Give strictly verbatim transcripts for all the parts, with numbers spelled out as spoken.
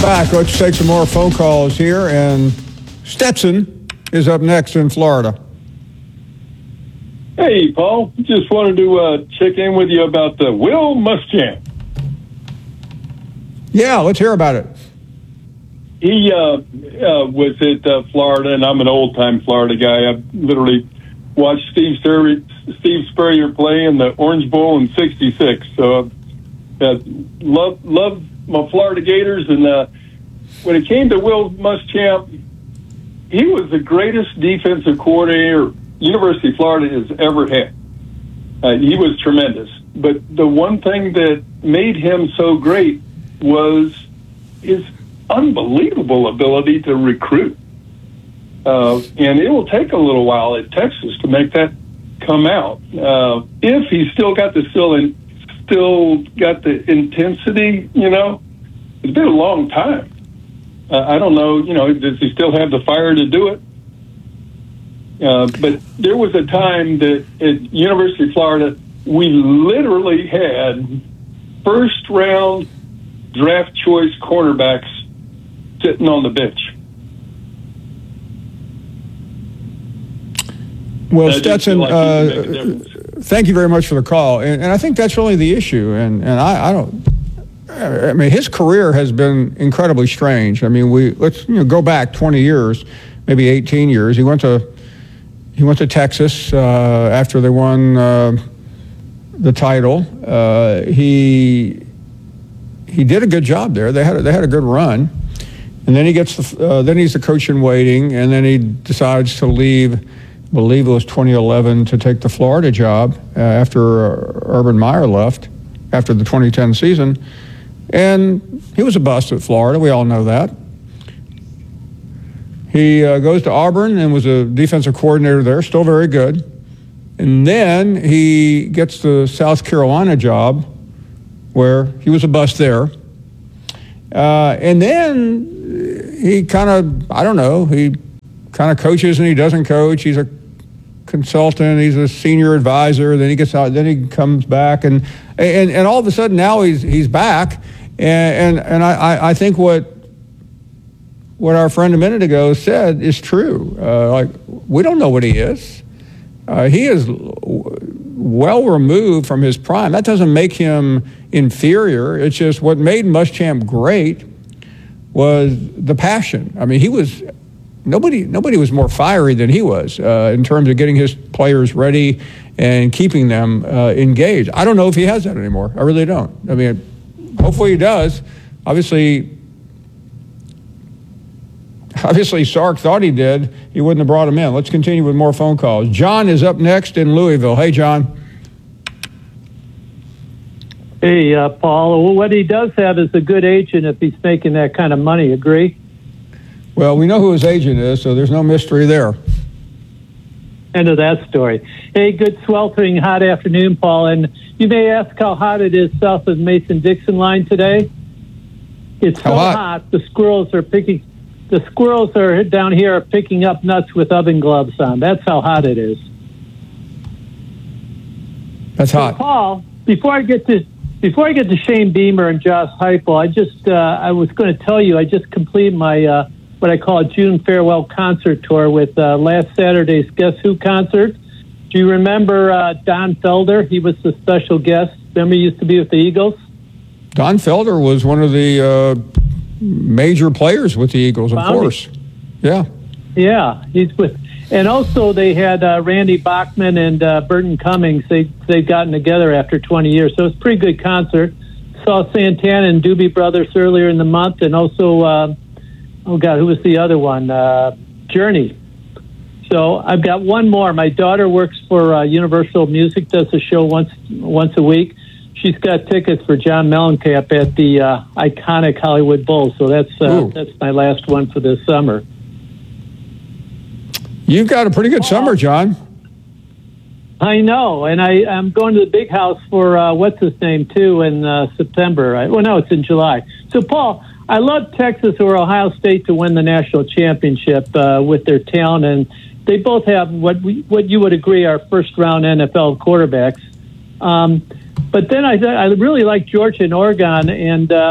back. Let's take some more phone calls here. And Stetson is up next in Florida. Hey, Paul. Just wanted to uh, check in with you about the Will Muschamp. Yeah, let's hear about it. He uh, uh, was at uh, Florida, and I'm an old-time Florida guy. I literally watched Steve Spurrier, Steve Spurrier play in the Orange Bowl in sixty-six. So uh, love, love my Florida Gators. And uh, when it came to Will Muschamp, he was the greatest defensive coordinator University of Florida has ever had. Uh, he was tremendous. But the one thing that made him so great was his unbelievable ability to recruit. Uh, and it will take a little while at Texas to make that come out. Uh, if he's still got the still in, still got the intensity, you know, it's been a long time. Uh, I don't know, you know, does he still have the fire to do it? Uh, but there was a time that at University of Florida, we literally had first round draft choice cornerbacks sitting on the bench. Well, Stetson, like uh, thank you very much for the call. And, and I think that's really the issue. And, and I, I don't, I mean, his career has been incredibly strange. I mean, we, let's you know, go back twenty years, maybe eighteen years. He went to, he went to Texas uh, after they won uh, the title. Uh, he, he did a good job there. They had a, they had a good run. And then he gets the, uh, then he's the coach in waiting, and then he decides to leave, I believe it was twenty eleven, to take the Florida job uh, after uh, Urban Meyer left after the twenty ten season. And he was a bust at Florida. We all know that. He uh, goes to Auburn and was a defensive coordinator there, still very good. And then he gets the South Carolina job where he was a bust there. Uh, and then he kind of, I don't know, he kind of coaches and he doesn't coach. He's a consultant, he's a senior advisor, then he gets out, then he comes back, and and, and all of a sudden now he's he's back. And and, and I, I think what what our friend a minute ago said is true. Uh, like, we don't know what he is. Uh, he is well removed from his prime. That doesn't make him inferior. It's just what made Muschamp great was the passion. I mean, he was nobody nobody was more fiery than he was uh, in terms of getting his players ready and keeping them uh, engaged. I don't know if he has that anymore. I really don't. I mean, hopefully he does. Obviously, obviously Sark thought he did. He wouldn't have brought him in. Let's continue with more phone calls. John is up next in Louisville. Hey, John. Hey, uh, Paul. Well, what he does have is a good agent if he's making that kind of money. Agree? Well, we know who his agent is, so there's no mystery there. End of that story. Hey, good sweltering hot afternoon, Paul. And you may ask how hot it is south of Mason-Dixon line today. It's so hot? hot, the squirrels are picking. The squirrels are down here are picking up nuts with oven gloves on. That's how hot it is. That's so, hot. Paul, before I get to before I get to Shane Beamer and Josh Heupel, I just uh, I was going to tell you I just completed my uh, what I call a June farewell concert tour with uh, last Saturday's Guess Who concert. Do you remember uh, Don Felder? He was the special guest. Remember he used to be with the Eagles? Don Felder was one of the uh, major players with the Eagles, of Bounty. course. Yeah. Yeah, he's with, and also they had uh, Randy Bachman and uh, Burton Cummings. They they'd gotten together after twenty years, so it was a pretty good concert. Saw Santana and Doobie Brothers earlier in the month, and also uh, oh god, who was the other one? Uh, Journey. So I've got one more. My daughter works for uh, Universal Music, does a show once once a week. She's got tickets for John Mellencamp at the uh, iconic Hollywood Bowl. So that's uh, that's my last one for this summer. You've got a pretty good summer, John. I know, and I, I'm going to the Big House for uh, what's his name too in uh, September. Right? Well, no, it's in July. So, Paul, I love Texas or Ohio State to win the national championship uh, with their talent, and they both have what we what you would agree are first round N F L quarterbacks. Um, but then I I really like Georgia and Oregon, and uh,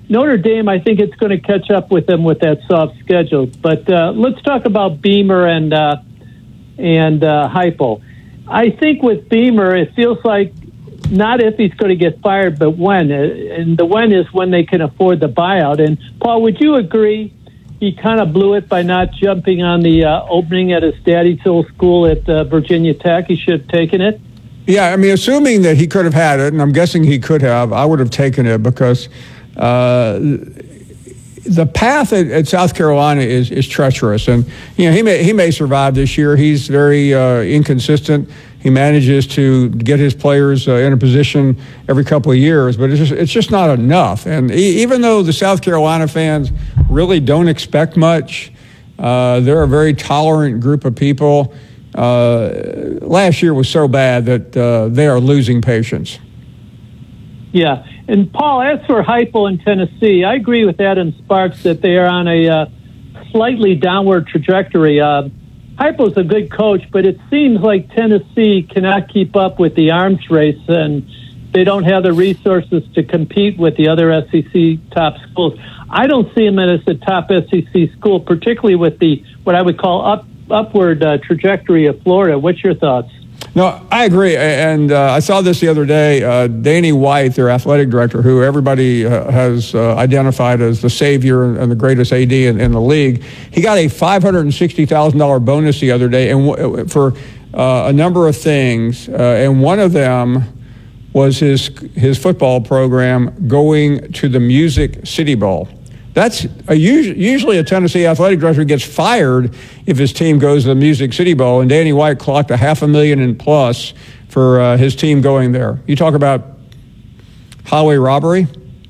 Notre Dame, I think it's going to catch up with them with that soft schedule. But uh, let's talk about Beamer and uh, and uh, Heupel. I think with Beamer, it feels like not if he's going to get fired, but when. And the when is when they can afford the buyout. And, Paul, would you agree he kind of blew it by not jumping on the uh, opening at his daddy's old school at uh, Virginia Tech? He should have taken it. Yeah, I mean, assuming that he could have had it, and I'm guessing he could have, I would have taken it because uh, the path at, at South Carolina is, is treacherous. And, you know, he may, he may survive this year. He's very uh, inconsistent. He manages to get his players uh, in a position every couple of years, but it's just, it's just not enough. And e- even though the South Carolina fans really don't expect much, uh, they're a very tolerant group of people. Uh, last year was so bad that uh, they are losing patience. Yeah. And, Paul, as for Heupel in Tennessee, I agree with Adam Sparks that they are on a uh, slightly downward trajectory. Uh, Heupel's a good coach, but it seems like Tennessee cannot keep up with the arms race, and they don't have the resources to compete with the other S E C top schools. I don't see them as a top S E C school, particularly with the what I would call up upward uh, trajectory of Florida. What's your thoughts? No, I agree. And uh, I saw this the other day. Uh, Danny White, their athletic director, who everybody uh, has uh, identified as the savior and the greatest A D in, in the league, he got a five hundred sixty thousand dollars bonus the other day and w- for uh, a number of things. Uh, and one of them was his his football program going to the Music City Bowl. That's a, usually a Tennessee athletic director gets fired if his team goes to the Music City Bowl, and Danny White clocked a half a million in plus for uh, his team going there. You talk about highway robbery?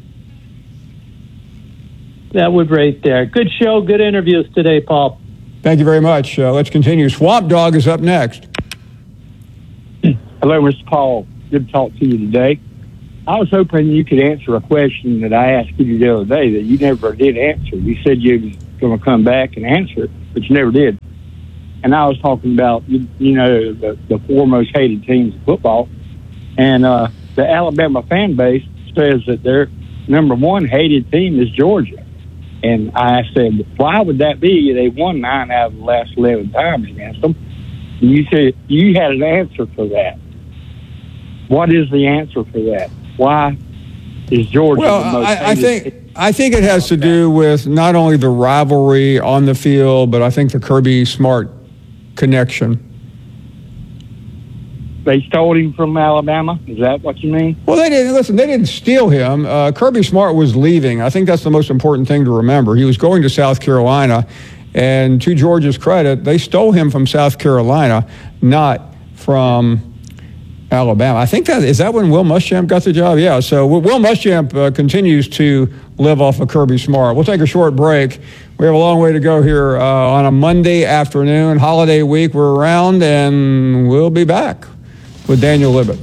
That would right there. Good show, good interviews today, Paul. Thank you very much. Uh, let's continue. Swamp Dog is up next. Hello, Mister Paul. Good to talk to you today. I was hoping you could answer a question that I asked you the other day that you never did answer. You said you was going to come back and answer it, but you never did. And I was talking about, you, you know, the, the four most hated teams in football. And uh, the Alabama fan base says that their number one hated team is Georgia. And I said, why would that be? They won nine out of the last eleven times against them. And you said you had an answer for that. What is the answer for that? Why is Georgia well, the most I, I think I think it has to do with not only the rivalry on the field, but I think the Kirby Smart connection. They stole him from Alabama? Is that what you mean? Well, they didn't. Listen, they didn't steal him. Uh, Kirby Smart was leaving. I think that's the most important thing to remember. He was going to South Carolina, and to Georgia's credit, they stole him from South Carolina, not from Alabama. I think that, is that when Will Muschamp got the job? Yeah, so Will Muschamp uh, continues to live off of Kirby Smart. We'll take a short break. We have a long way to go here uh, on a Monday afternoon, holiday week. We're around, and we'll be back with Daniel Libet.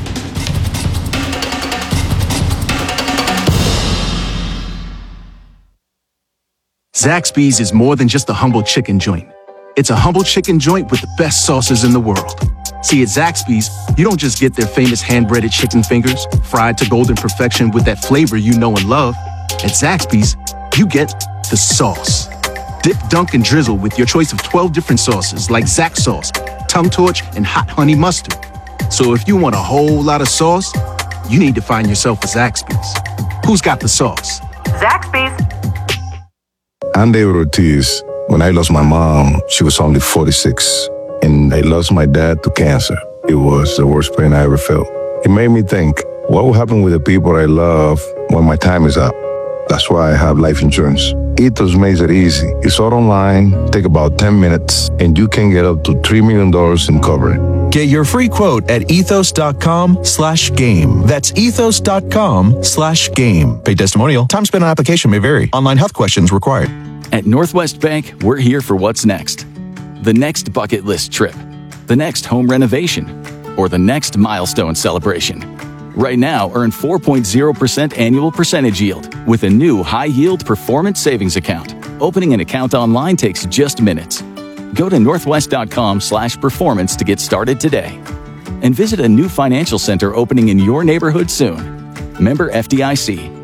Zaxby's is more than just a humble chicken joint. It's a humble chicken joint with the best sauces in the world. See, at Zaxby's, you don't just get their famous hand-breaded chicken fingers, fried to golden perfection with that flavor you know and love. At Zaxby's, you get the sauce. Dip, dunk, and drizzle with your choice of twelve different sauces like Zax sauce, Tum Torch, and Hot Honey Mustard. So if you want a whole lot of sauce, you need to find yourself a Zaxby's. Who's got the sauce? Zaxby's. I'm David Ortiz. When I lost my mom, she was only forty-six. And I lost my dad to cancer. It was the worst pain I ever felt. It made me think, what will happen with the people I love when my time is up? That's why I have life insurance. Ethos makes it easy. It's all online, take about ten minutes, and you can get up to three million dollars in coverage. Get your free quote at ethos.com slash game. That's ethos.com slash game. Paid testimonial. Time spent on application may vary. Online health questions required. At Northwest Bank, we're here for what's next. The next bucket list trip, the next home renovation, or the next milestone celebration. Right now, earn four point zero percent annual percentage yield with a new high-yield performance savings account. Opening an account online takes just minutes. Go to northwest.com slash performance to get started today. And visit a new financial center opening in your neighborhood soon. Member F D I C.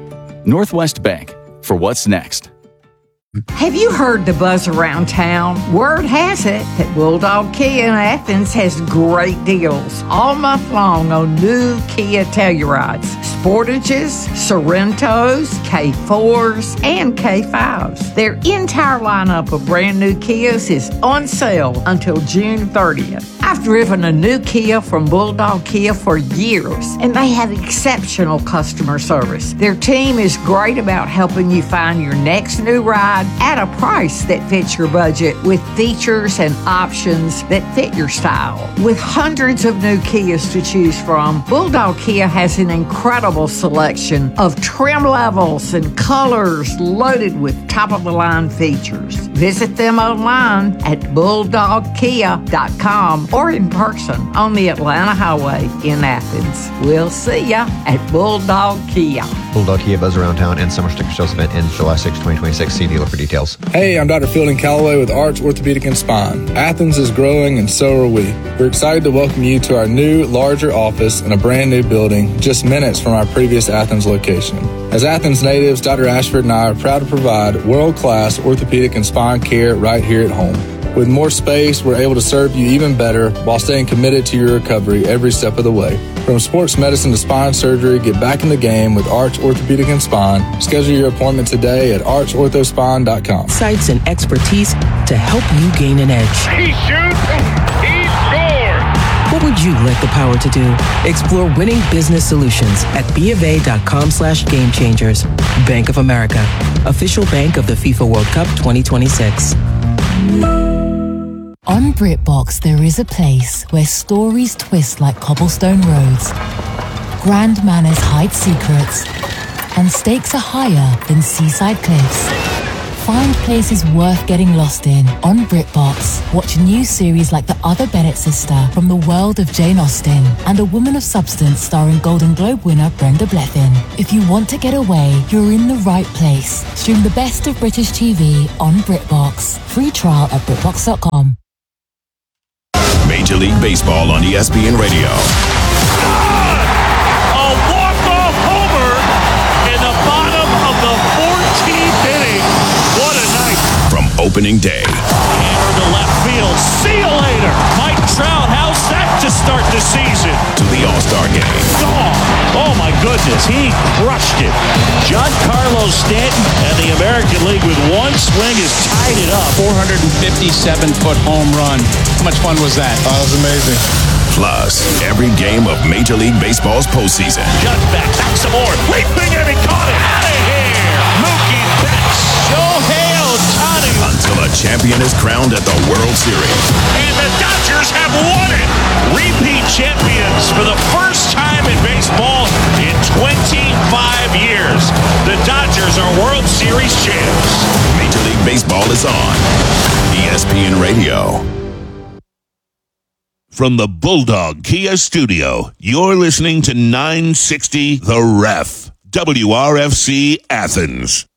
Northwest Bank, for what's next. Have you heard the buzz around town? Word has it that Bulldog Kia in Athens has great deals all month long on new Kia Tellurides, Sportages, Sorrentos, K fours, and K fives. Their entire lineup of brand new Kias is on sale until June thirtieth. I've driven a new Kia from Bulldog Kia for years, and they have exceptional customer service. Their team is great about helping you find your next new ride at a price that fits your budget with features and options that fit your style. With hundreds of new Kias to choose from, Bulldog Kia has an incredible selection of trim levels and colors loaded with top-of-the-line features. Visit them online at bulldog kia dot com or in person on the Atlanta Highway in Athens. We'll see ya at Bulldog Kia. Bulldog Kia Buzz Around Town and Summer Sticker Sales event ends July sixth, twenty twenty-six. See dealer for details. Hey, I'm Doctor Fielding Calloway with Arch Orthopedic and Spine. Athens is growing and so are we. We're excited to welcome you to our new, larger office in a brand new building just minutes from our previous Athens location. As Athens natives, Doctor Ashford and I are proud to provide world-class orthopedic and spine care right here at home. With more space, we're able to serve you even better while staying committed to your recovery every step of the way. From sports medicine to spine surgery, get back in the game with Arch Orthopedic and Spine. Schedule your appointment today at arch ortho spine dot com. Sites and expertise to help you gain an edge. He shoots, he scores! What would you like the power to do? Explore winning business solutions at b of a dot com slash game changers. Bank of America, official bank of the FIFA World Cup twenty twenty-six. On BritBox, there is a place where stories twist like cobblestone roads, grand manners hide secrets, and stakes are higher than seaside cliffs. Find places worth getting lost in on BritBox. Watch new series like The Other Bennett Sister from the world of Jane Austen and A Woman of Substance starring Golden Globe winner Brenda Blethyn. If you want to get away, you're in the right place. Stream the best of British T V on BritBox. Free trial at britbox dot com. Major League Baseball on E S P N Radio. A walk-off homer in the bottom of the fourteenth inning. What a night. From opening day. Hammer to left field. See you later. Mike Trout, how's that to start the season? To the All-Star game. Gone. Oh, my goodness. He crushed it. Giancarlo Stanton and the American League with one swing has tied it up. four hundred fifty-seven foot home run. How much fun was that? Oh, that was amazing. Plus, every game of Major League Baseball's postseason. Just back, back some more. Leaping and he caught it. Out of here. Mookie Betts. Shohei Ohtani. Until a champion is crowned at the World Series. And the Dodgers have won it. Repeat champions for the first time in baseball in twenty-five years. The Dodgers are World Series champs. Major League Baseball is on E S P N Radio. From the Bulldog Kia Studio, you're listening to nine sixty The Ref, W R F C Athens.